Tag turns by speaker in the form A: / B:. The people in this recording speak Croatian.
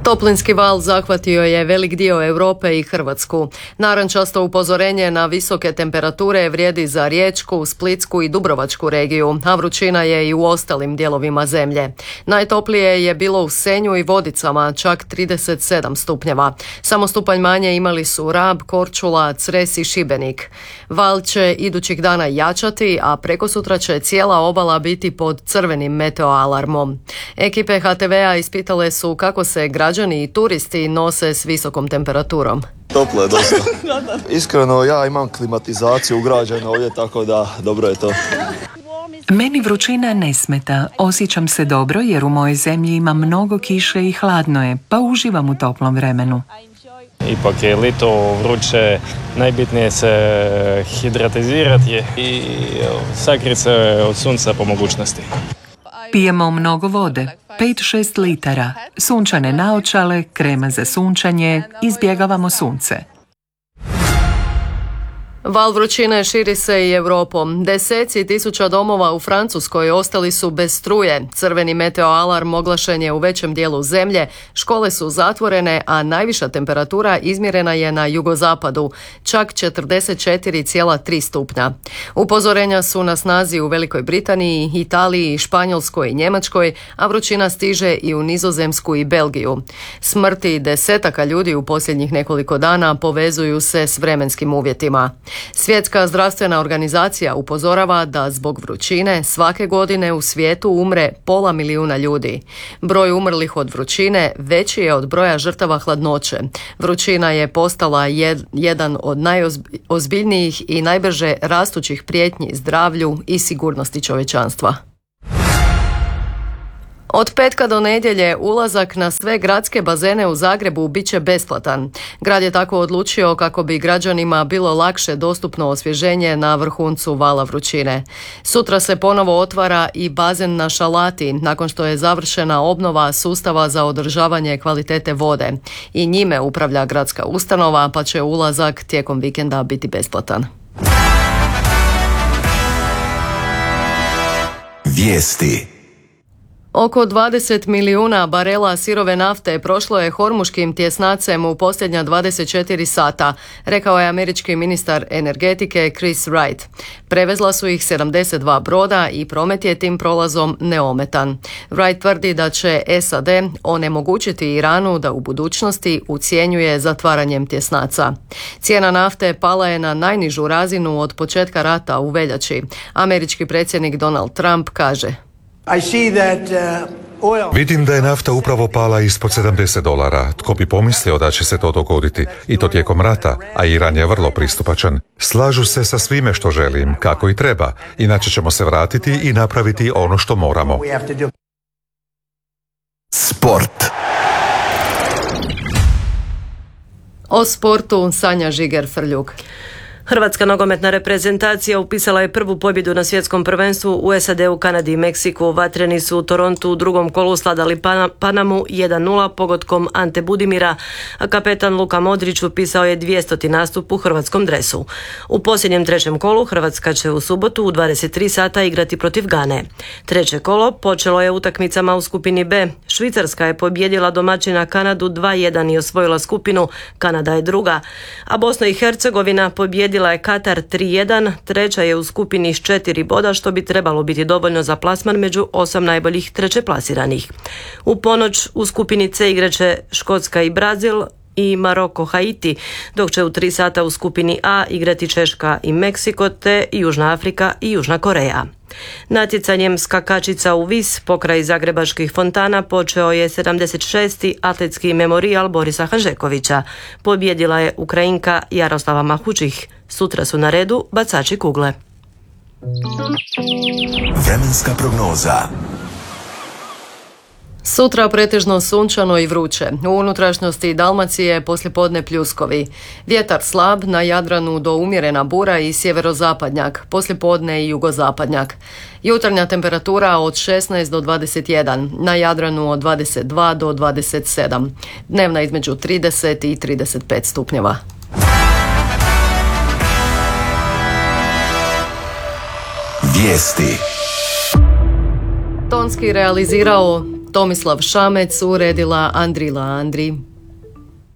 A: Toplinski val zahvatio je velik dio Europe i Hrvatsku. Narančasto upozorenje na visoke temperature vrijedi za Riječku, Splitsku i Dubrovačku regiju, a vrućina je i u ostalim dijelovima zemlje. Najtoplije je bilo u Senju i Vodicama, čak 37 stupnjeva. Samo stupanj manje imali su Rab, Korčula, Cres i Šibenik. Val će idućih dana jačati, a prekosutra će cijela obala biti pod crvenim meteoalarmom. Ekipe HTV-a ispitale su kako se građani i turisti nose s visokom temperaturom.
B: Toplo je dosta. Iskreno, ja imam klimatizaciju ugrađenu ovdje, tako da dobro je to.
C: Meni vrućina ne smeta. Osjećam se dobro jer u mojoj zemlji ima mnogo kiše i hladno je, pa uživam u toplom vremenu.
D: Ipak je lito vruće, najbitnije se hidratizirati i sakriti se od sunca po mogućnosti.
C: Pijemo mnogo vode, 5-6 litara, sunčane naočale, krema za sunčanje, izbjegavamo sunce.
A: Val vrućine širi se i Europom. Deseci tisuća domova u Francuskoj ostali su bez struje. Crveni meteoalarm oglašen je u većem dijelu zemlje, škole su zatvorene, a najviša temperatura izmjerena je na jugozapadu, čak 44,3 stupnja. Upozorenja su na snazi u Velikoj Britaniji, Italiji, Španjolskoj i Njemačkoj, a vrućina stiže i u Nizozemsku i Belgiju. Smrti desetaka ljudi u posljednjih nekoliko dana povezuju se s vremenskim uvjetima. Svjetska zdravstvena organizacija upozorava da zbog vrućine svake godine u svijetu umre 500 000 ljudi. Broj umrlih od vrućine veći je od broja žrtava hladnoće. Vrućina je postala jedan od najozbiljnijih i najbrže rastućih prijetnji zdravlju i sigurnosti čovječanstva. Od petka do nedjelje ulazak na sve gradske bazene u Zagrebu bit će besplatan. Grad je tako odlučio kako bi građanima bilo lakše dostupno osvježenje na vrhuncu vala vrućine. Sutra se ponovo otvara i bazen na Šalati, nakon što je završena obnova sustava za održavanje kvalitete vode. I njime upravlja gradska ustanova, pa će ulazak tijekom vikenda biti besplatan.
E: Vijesti.
A: Oko 20 milijuna barela sirove nafte prošlo je hormuškim tjesnacem u posljednja 24 sata, rekao je američki ministar energetike Chris Wright. Prevezla su ih 72 broda i promet je tim prolazom neometan. Wright tvrdi da će SAD onemogućiti Iranu da u budućnosti ucjenjuje zatvaranjem tjesnaca. Cijena nafte pala je na najnižu razinu od početka rata u veljači. Američki predsjednik Donald Trump kaže:
F: Vidim da je nafta upravo pala ispod $70. Tko bi pomislio da će se to dogoditi? I to tijekom rata, a Iran je vrlo pristupačan. Slažu se sa svime što želim, kako i treba. Inače ćemo se vratiti i napraviti ono što moramo.
E: Sport.
A: O sportu Sanja Žiger-Frljuk.
G: Hrvatska nogometna reprezentacija upisala je prvu pobjedu na svjetskom prvenstvu u SAD-u, Kanadi i Meksiku. Vatreni su u Torontu u drugom kolu sladali Panamu 1-0 pogodkom Ante Budimira, a kapetan Luka Modrić upisao je 200. nastup u hrvatskom dresu. U posljednjem trećem kolu Hrvatska će u subotu u 23 sata igrati protiv Gane. Treće kolo počelo je utakmicama u skupini B. Švicarska je pobijedila domaćina Kanadu 2-1 i osvojila skupinu, Kanada je druga, a Bosna i Hercegovina pobijedila je Katar 3-1, treća je u skupini s 4 boda, što bi trebalo biti dovoljno za plasman među 8 najboljih trećeplasiranih. U ponoć u skupini C igraće Škotska i Brazil i Maroko Haiti, dok će u 3 sata u skupini A igrati Češka i Meksiko te Južna Afrika i Južna Koreja. Natjecanjem skakačica u vis pokraj zagrebačkih fontana počeo je 76. atletski memorijal Borisa Hanžekovića. Pobjedila je Ukrajinka Jaroslava Mahučih. Sutra su na redu bacači kugle.
E: Vremenska prognoza.
A: Sutra pretežno sunčano i vruće. U unutrašnjosti Dalmacije poslijepodne pljuskovi. Vjetar slab, na Jadranu do umjerena bura i sjeverozapadnjak, poslijepodne i jugozapadnjak. Jutarnja temperatura od 16 do 21, na Jadranu od 22 do 27. Dnevna između 30 i 35 stupnjeva.
E: Vijesti.
A: Tonski realizirao Tomislav Šamec, uredila Andrila Andri.